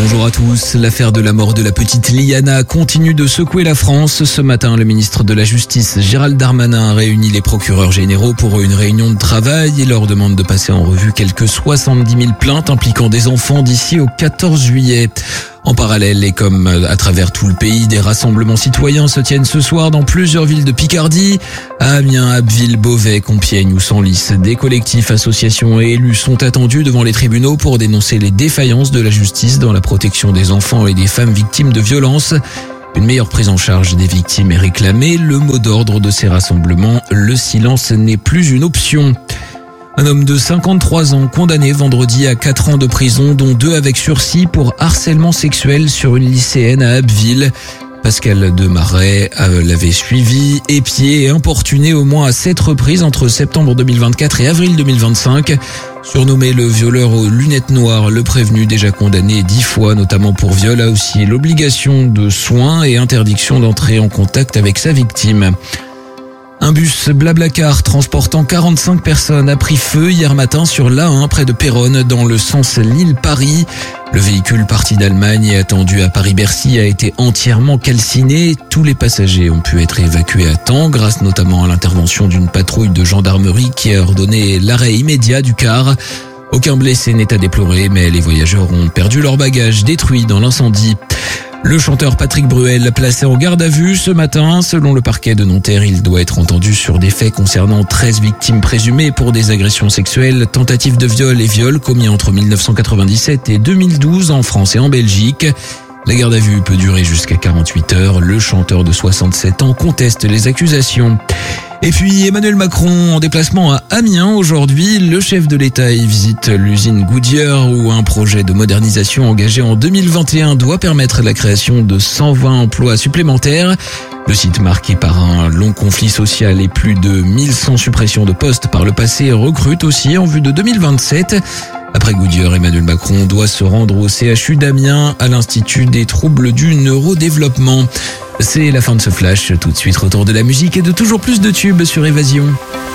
Bonjour à tous. L'affaire de la mort de la petite Liana continue de secouer la France. Ce matin, le ministre de la Justice, Gérald Darmanin, a réuni les procureurs généraux pour une réunion de travail et leur demande de passer en revue quelques 70 000 plaintes impliquant des enfants d'ici au 14 juillet. En parallèle, et comme à travers tout le pays, des rassemblements citoyens se tiennent ce soir dans plusieurs villes de Picardie. À Amiens, Abbeville, Beauvais, Compiègne ou Senlis, des collectifs, associations et élus sont attendus devant les tribunaux pour dénoncer les défaillances de la justice dans la protection des enfants et des femmes victimes de violences. Une meilleure prise en charge des victimes est réclamée. Le mot d'ordre de ces rassemblements, le silence n'est plus une option. Un homme de 53 ans condamné vendredi à 4 ans de prison, dont 2 avec sursis pour harcèlement sexuel sur une lycéenne à Abbeville. Pascal Demaret l'avait suivi, épié et importuné au moins à 7 reprises entre septembre 2024 et avril 2025. Surnommé le violeur aux lunettes noires, le prévenu déjà condamné 10 fois, notamment pour viol, a aussi l'obligation de soins et interdiction d'entrer en contact avec sa victime. Un bus Blablacar transportant 45 personnes a pris feu hier matin sur l'A1 près de Péronne dans le sens Lille-Paris. Le véhicule parti d'Allemagne et attendu à Paris-Bercy a été entièrement calciné. Tous les passagers ont pu être évacués à temps grâce notamment à l'intervention d'une patrouille de gendarmerie qui a ordonné l'arrêt immédiat du car. Aucun blessé n'est à déplorer, mais les voyageurs ont perdu leurs bagages détruits dans l'incendie. Le chanteur Patrick Bruel placé en garde à vue ce matin. Selon le parquet de Nanterre, il doit être entendu sur des faits concernant 13 victimes présumées pour des agressions sexuelles, tentatives de viol et viols commis entre 1997 et 2012 en France et en Belgique. La garde à vue peut durer jusqu'à 48 heures. Le chanteur de 67 ans conteste les accusations. Et puis Emmanuel Macron en déplacement à Amiens aujourd'hui. Le chef de l'État y visite l'usine Goodyear où un projet de modernisation engagé en 2021 doit permettre la création de 120 emplois supplémentaires. Le site marqué par un long conflit social et plus de 1100 suppressions de postes par le passé recrute aussi en vue de 2027. Après Goodyear, Emmanuel Macron doit se rendre au CHU d'Amiens à l'Institut des troubles du neurodéveloppement. C'est la fin de ce flash. Tout de suite, retour de la musique et de toujours plus de tubes sur Évasion.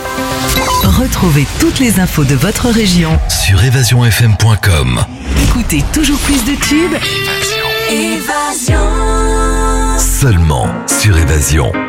Retrouvez toutes les infos de votre région sur évasionfm.com. Écoutez toujours plus de tubes. Évasion. Seulement sur Évasion.